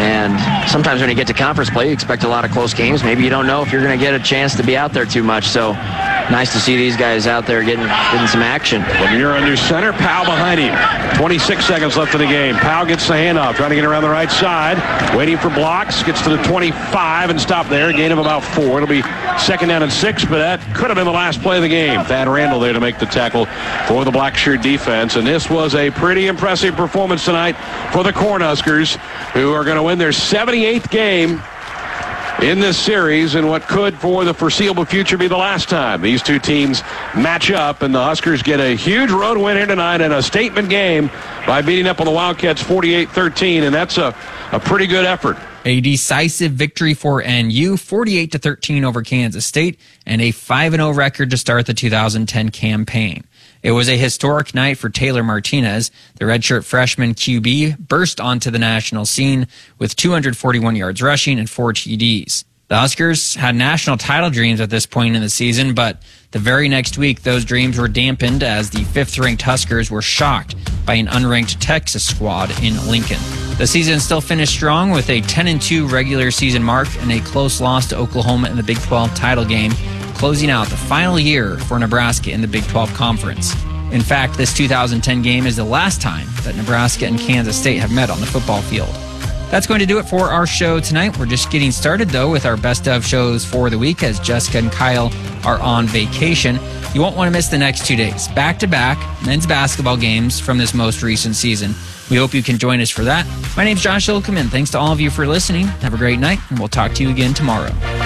And sometimes when you get to conference play, you expect a lot of close games. Maybe you don't know if you're going to get a chance to be out there too much. So nice to see these guys out there getting some action. Lemieux under center. Powell behind him. 26 seconds left in the game. Powell gets the handoff, trying to get around the right side. Waiting for blocks. Gets to the 25 and stop there. A gain of about 4. It'll be 2nd down and 6, but that could have been the last play of the game. Thad Randall there to make the tackle for the Blackshirt defense. And this was a pretty impressive performance tonight for the Cornhuskers, who are going to win their 78th game in this series, and what could for the foreseeable future be the last time these two teams match up. And the Huskers get a huge road win here tonight and a statement game by beating up on the Wildcats 48-13, and that's a pretty good effort. A decisive victory for NU, 48-13 over Kansas State, and a 5-0 record to start the 2010 campaign. It was a historic night for Taylor Martinez. The redshirt freshman QB burst onto the national scene with 241 yards rushing and 4 TDs. The Huskers had national title dreams at this point in the season, but the very next week, those dreams were dampened as the 5th-ranked Huskers were shocked by an unranked Texas squad in Lincoln. The season still finished strong with a 10-2 regular season mark and a close loss to Oklahoma in the Big 12 title game, closing out the final year for Nebraska in the Big 12 Conference. In fact, this 2010 game is the last time that Nebraska and Kansas State have met on the football field. That's going to do it for our show tonight. We're just getting started, though, with our best of shows for the week as Jessica and Kyle are on vacation. You won't want to miss the next 2 days. Back-to-back men's basketball games from this most recent season. We hope you can join us for that. My name's Josh Ilkeman. Thanks to all of you for listening. Have a great night, and we'll talk to you again tomorrow.